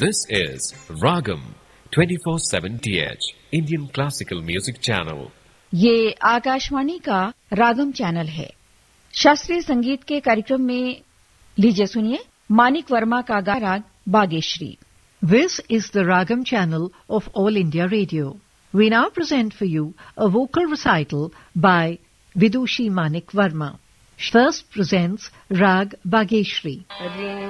This is Ragam 24/7 TH Indian Classical Music Channel. ये आकाशवाणी का रागम channel है। शास्त्रीय संगीत के कार्यक्रम में लीजिए सुनिए मानिक वर्मा का गा राग Bageshri. This is the Ragam channel of All India Radio. We now present for you a vocal recital by Vidushi Manik Verma. She first presents Rag Bageshri. Ring